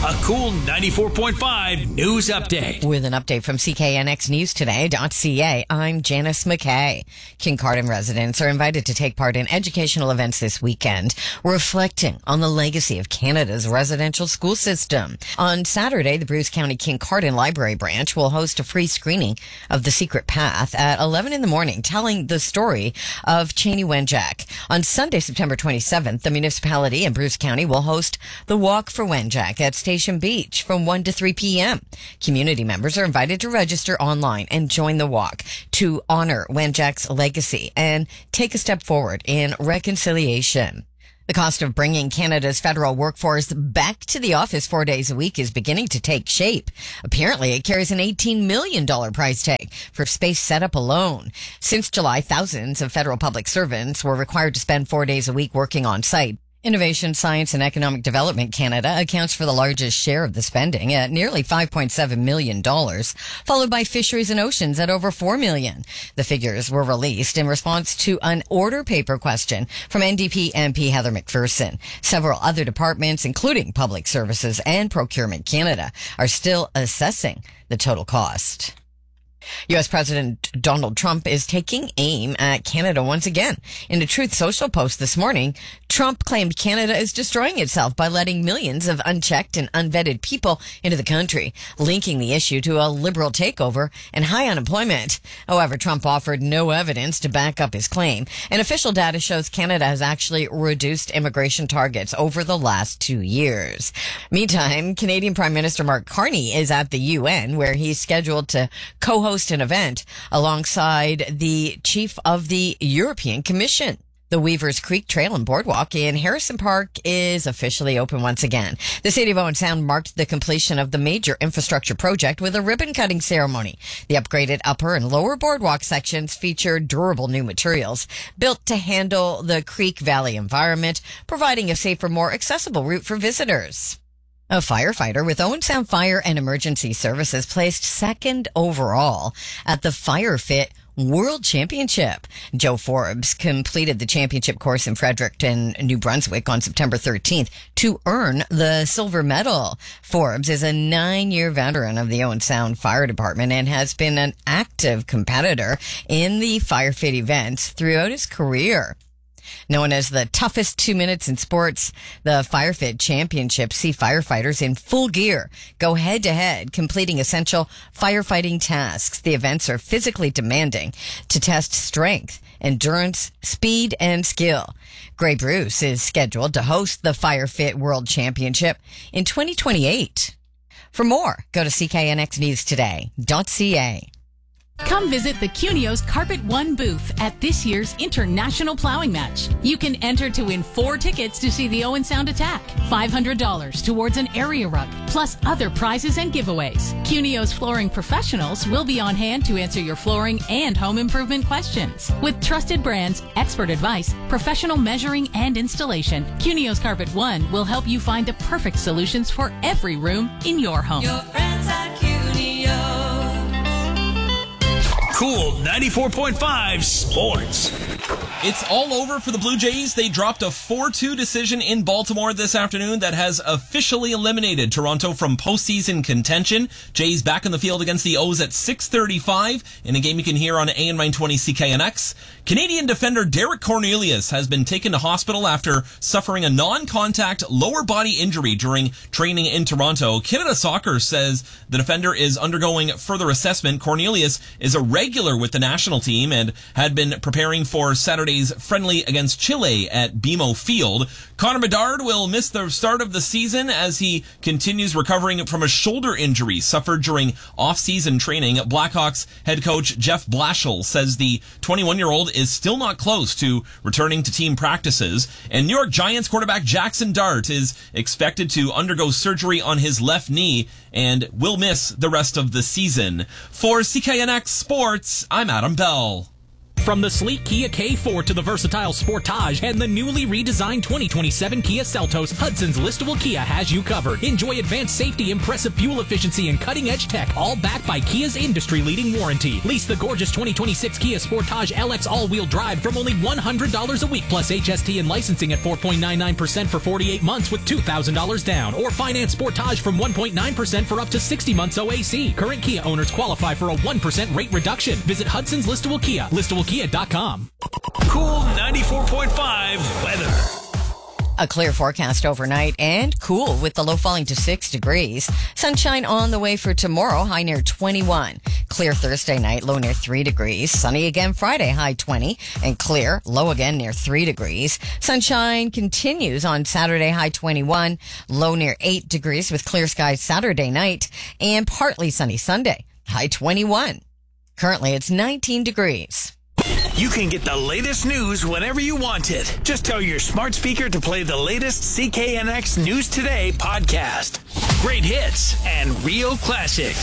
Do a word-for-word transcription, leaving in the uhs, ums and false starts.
A cool ninety-four point five news update. With an update from C K N X News Today dot C A, I'm Janice McKay. Kincardine residents are invited to take part in educational events this weekend, reflecting on the legacy of Canada's residential school system. On Saturday, the Bruce County Kincardine Library Branch will host a free screening of The Secret Path at eleven in the morning, telling the story of Cheney Wenjack. On Sunday, September twenty-seventh, the municipality and Bruce County will host the Walk for Wenjack at Station Beach from one to three p.m. Community members are invited to register online and join the walk to honor Wenjack's legacy and take a step forward in reconciliation. The cost of bringing Canada's federal workforce back to the office four days a week is beginning to take shape. Apparently, it carries an eighteen million dollars price tag for space setup alone. Since July, thousands of federal public servants were required to spend four days a week working on site. Innovation, Science and Economic Development Canada accounts for the largest share of the spending at nearly five point seven million dollars, followed by Fisheries and Oceans at over four million dollars. The figures were released in response to an order paper question from N D P M P Heather McPherson. Several other departments, including Public Services and Procurement Canada, are still assessing the total cost. U S. President Donald Trump is taking aim at Canada once again. In a Truth Social post this morning, Trump claimed Canada is destroying itself by letting millions of unchecked and unvetted people into the country, linking the issue to a liberal takeover and high unemployment. However, Trump offered no evidence to back up his claim, and official data shows Canada has actually reduced immigration targets over the last two years. Meantime, Canadian Prime Minister Mark Carney is at the U N, where he's scheduled to co-host an event alongside the chief of the European Commission. The Weavers Creek Trail and Boardwalk in Harrison Park is officially open once again. The city of Owen Sound marked the completion of the major infrastructure project with a ribbon-cutting ceremony. The upgraded upper and lower boardwalk sections feature durable new materials built to handle the Creek Valley environment, providing a safer, more accessible route for visitors. A firefighter with Owen Sound Fire and Emergency Services placed second overall at the FireFit World Championship. Joe Forbes completed the championship course in Fredericton, New Brunswick on September thirteenth to earn the silver medal. Forbes is a nine-year veteran of the Owen Sound Fire Department and has been an active competitor in the FireFit events throughout his career. Known as the toughest two minutes in sports, the FireFit Championship see firefighters in full gear go head-to-head, completing essential firefighting tasks. The events are physically demanding to test strength, endurance, speed, and skill. Grey Bruce is scheduled to host the FireFit World Championship in twenty twenty-eight. For more, go to C K N X News Today dot C A. Come visit the Cunios Carpet One booth at this year's International Plowing Match. You can enter to win four tickets to see the Owen Sound Attack, five hundred dollars towards an area rug, plus other prizes and giveaways. Cunios flooring professionals will be on hand to answer your flooring and home improvement questions. With trusted brands, expert advice, professional measuring and installation, Cunios Carpet One will help you find the perfect solutions for every room in your home. Your friends at Cunio. Cool ninety-four point five Sports. It's all over for the Blue Jays. They dropped a four two decision in Baltimore this afternoon that has officially eliminated Toronto from postseason contention. Jays back in the field against the O's at six thirty-five in a game you can hear on A M nine twenty C K N X. Canadian defender Derek Cornelius has been taken to hospital after suffering a non-contact lower body injury during training in Toronto. Canada Soccer says the defender is undergoing further assessment. Cornelius is a regular with the national team and had been preparing for Saturday's friendly against Chile at B M O Field. Connor Bedard will miss the start of the season as he continues recovering from a shoulder injury suffered during off-season training. Blackhawks head coach Jeff Blashill says the twenty-one-year-old is still not close to returning to team practices. And New York Giants quarterback Jackson Dart is expected to undergo surgery on his left knee and will miss the rest of the season. For C K N X Sports, I'm Adam Bell. From the sleek Kia K four to the versatile Sportage and the newly redesigned twenty twenty-seven Kia Seltos, Hudson's listable Kia has you covered. Enjoy advanced safety, impressive fuel efficiency, and cutting-edge tech, all backed by Kia's industry-leading warranty. Lease the gorgeous twenty twenty-six Kia Sportage L X all-wheel drive from only one hundred dollars a week, plus H S T and licensing at four point nine nine percent for forty-eight months with two thousand dollars down. Or finance Sportage from one point nine percent for up to sixty months O A C. Current Kia owners qualify for a one percent rate reduction. Visit Hudson's listable Kia, listable kia dot com. Cool ninety-four point five weather. A clear forecast overnight and cool with the low falling to six degrees. Sunshine on the way for tomorrow, high near twenty-one. Clear Thursday night, low near three degrees. Sunny again Friday, high twenty. And clear, low again near three degrees. Sunshine continues on Saturday, high twenty-one. Low near eight degrees with clear skies Saturday night. And partly sunny Sunday, high twenty-one. Currently, it's nineteen degrees. You can get the latest news whenever you want it. Just tell your smart speaker to play the latest C K N X News Today podcast. Great hits and real classics.